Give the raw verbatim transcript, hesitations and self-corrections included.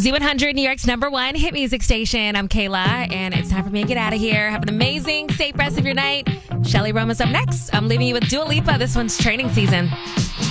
Z one hundred, New York's number one hit music station. I'm Kayla, and it's time for me to get out of here. Have an amazing, safe rest of your night. Shelly Roma's up next. I'm leaving you with Dua Lipa. This one's Training Season.